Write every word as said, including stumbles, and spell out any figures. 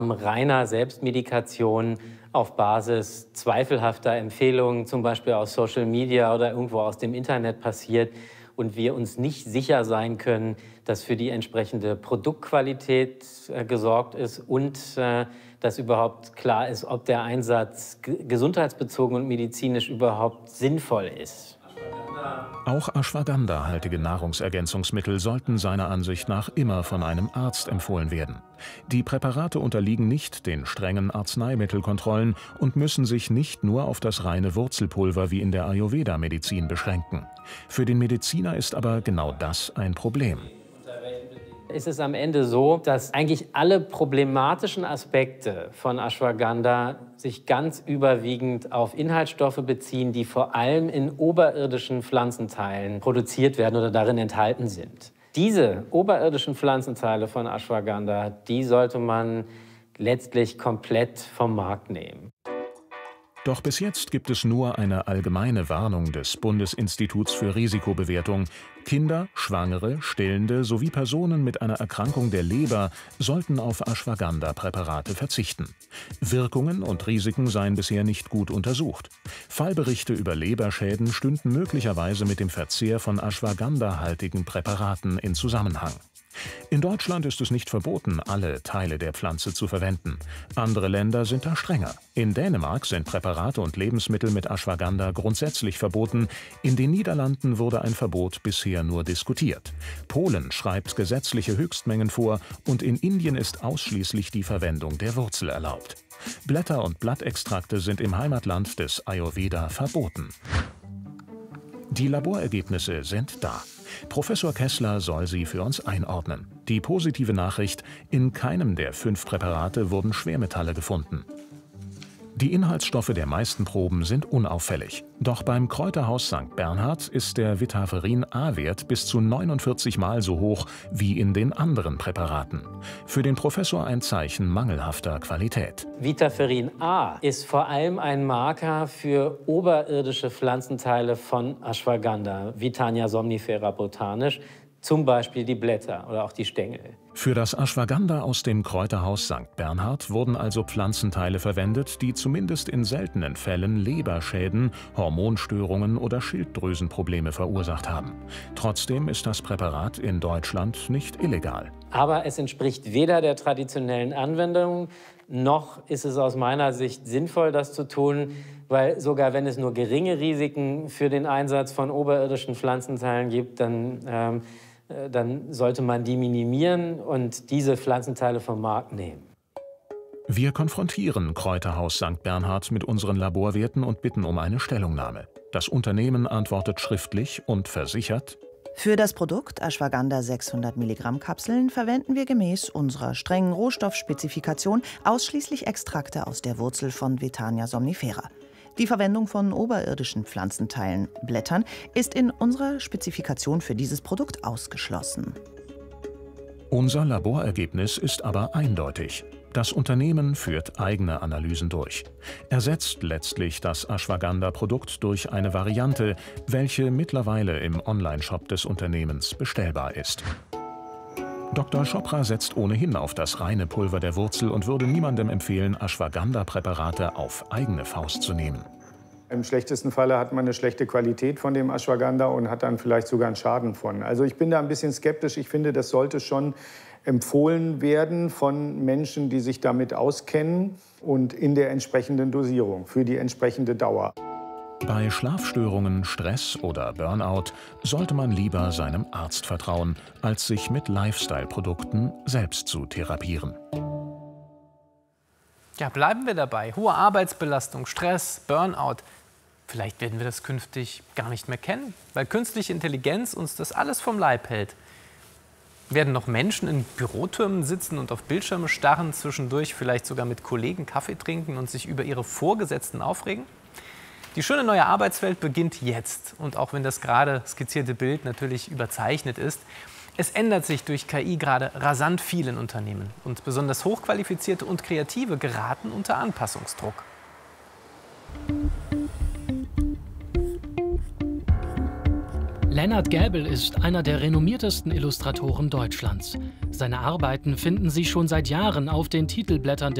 reiner Selbstmedikation auf Basis zweifelhafter Empfehlungen, zum Beispiel aus Social Media oder irgendwo aus dem Internet passiert und wir uns nicht sicher sein können, dass für die entsprechende Produktqualität äh, gesorgt ist und äh, dass überhaupt klar ist, ob der Einsatz gesundheitsbezogen und medizinisch überhaupt sinnvoll ist. Auch ashwagandha-haltige Nahrungsergänzungsmittel sollten seiner Ansicht nach immer von einem Arzt empfohlen werden. Die Präparate unterliegen nicht den strengen Arzneimittelkontrollen und müssen sich nicht nur auf das reine Wurzelpulver wie in der Ayurveda-Medizin beschränken. Für den Mediziner ist aber genau das ein Problem. Ist es am Ende so, dass eigentlich alle problematischen Aspekte von Ashwagandha sich ganz überwiegend auf Inhaltsstoffe beziehen, die vor allem in oberirdischen Pflanzenteilen produziert werden oder darin enthalten sind. Diese oberirdischen Pflanzenteile von Ashwagandha, die sollte man letztlich komplett vom Markt nehmen. Doch bis jetzt gibt es nur eine allgemeine Warnung des Bundesinstituts für Risikobewertung. Kinder, Schwangere, Stillende sowie Personen mit einer Erkrankung der Leber sollten auf Ashwagandha-Präparate verzichten. Wirkungen und Risiken seien bisher nicht gut untersucht. Fallberichte über Leberschäden stünden möglicherweise mit dem Verzehr von Ashwagandha-haltigen Präparaten in Zusammenhang. In Deutschland ist es nicht verboten, alle Teile der Pflanze zu verwenden. Andere Länder sind da strenger. In Dänemark sind Präparate und Lebensmittel mit Ashwagandha grundsätzlich verboten. In den Niederlanden wurde ein Verbot bisher nur diskutiert. Polen schreibt gesetzliche Höchstmengen vor und in Indien ist ausschließlich die Verwendung der Wurzel erlaubt. Blätter- und Blattextrakte sind im Heimatland des Ayurveda verboten. Die Laborergebnisse sind da. Professor Kessler soll sie für uns einordnen. Die positive Nachricht: In keinem der fünf Präparate wurden Schwermetalle gefunden. Die Inhaltsstoffe der meisten Proben sind unauffällig. Doch beim Kräuterhaus Sankt Bernhard ist der Vitaferin-A-Wert bis zu neunundvierzig Mal so hoch wie in den anderen Präparaten. Für den Professor ein Zeichen mangelhafter Qualität. Vitaferin-A ist vor allem ein Marker für oberirdische Pflanzenteile von Ashwagandha, Withania somnifera botanisch, zum Beispiel die Blätter oder auch die Stängel. Für das Ashwagandha aus dem Kräuterhaus Sankt Bernhard wurden also Pflanzenteile verwendet, die zumindest in seltenen Fällen Leberschäden, Hormonstörungen oder Schilddrüsenprobleme verursacht haben. Trotzdem ist das Präparat in Deutschland nicht illegal. Aber es entspricht weder der traditionellen Anwendung, noch ist es aus meiner Sicht sinnvoll, das zu tun, weil sogar wenn es nur geringe Risiken für den Einsatz von oberirdischen Pflanzenteilen gibt, dann ähm, dann sollte man die minimieren und diese Pflanzenteile vom Markt nehmen. Wir konfrontieren Kräuterhaus Sankt Bernhard mit unseren Laborwerten und bitten um eine Stellungnahme. Das Unternehmen antwortet schriftlich und versichert: Für das Produkt Ashwagandha sechshundert Milligramm Kapseln verwenden wir gemäß unserer strengen Rohstoffspezifikation ausschließlich Extrakte aus der Wurzel von Withania somnifera. Die Verwendung von oberirdischen Pflanzenteilen, Blättern, ist in unserer Spezifikation für dieses Produkt ausgeschlossen. Unser Laborergebnis ist aber eindeutig. Das Unternehmen führt eigene Analysen durch. Ersetzt letztlich das Ashwagandha-Produkt durch eine Variante, welche mittlerweile im Onlineshop des Unternehmens bestellbar ist. Doktor Chopra setzt ohnehin auf das reine Pulver der Wurzel und würde niemandem empfehlen, Ashwagandha-Präparate auf eigene Faust zu nehmen. Im schlechtesten Falle hat man eine schlechte Qualität von dem Ashwagandha und hat dann vielleicht sogar einen Schaden von. Also ich bin da ein bisschen skeptisch. Ich finde, das sollte schon empfohlen werden von Menschen, die sich damit auskennen und in der entsprechenden Dosierung für die entsprechende Dauer. Bei Schlafstörungen, Stress oder Burnout sollte man lieber seinem Arzt vertrauen, als sich mit Lifestyle-Produkten selbst zu therapieren. Ja, bleiben wir dabei. Hohe Arbeitsbelastung, Stress, Burnout. Vielleicht werden wir das künftig gar nicht mehr kennen, weil künstliche Intelligenz uns das alles vom Leib hält. Werden noch Menschen in Bürotürmen sitzen und auf Bildschirme starren, zwischendurch vielleicht sogar mit Kollegen Kaffee trinken und sich über ihre Vorgesetzten aufregen? Die schöne neue Arbeitswelt beginnt jetzt. Und auch wenn das gerade skizzierte Bild natürlich überzeichnet ist, es ändert sich durch K I gerade rasant viel in Unternehmen. Und besonders Hochqualifizierte und Kreative geraten unter Anpassungsdruck. Lennart Gäbel ist einer der renommiertesten Illustratoren Deutschlands. Seine Arbeiten finden Sie schon seit Jahren auf den Titelblättern der